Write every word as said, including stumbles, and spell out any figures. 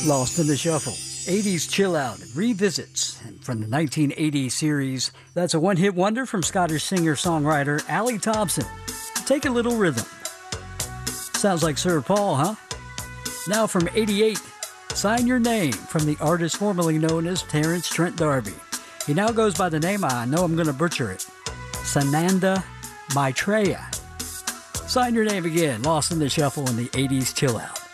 Lost in the Shuffle. eighties chill out revisits from the nineteen eighty series. That's a one-hit wonder from Scottish singer-songwriter Allie Thompson. Take a Little Rhythm. Sounds like Sir Paul, huh? Now from eighty-eight, Sign Your Name from the artist formerly known as Terence Trent D'Arby. He now goes by the name, I know I'm going to butcher it, Sananda Maitreya. Sign Your Name again, Lost in the Shuffle in the eighties chill out.